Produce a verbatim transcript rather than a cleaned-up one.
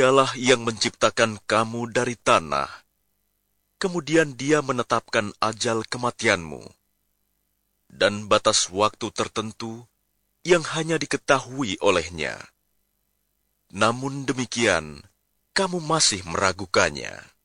Dialah yang menciptakan kamu dari tanah. Kemudian Dia menetapkan ajal kematianmu dan batas waktu tertentu yang hanya diketahui olehnya. Namun demikian, kamu masih meragukannya.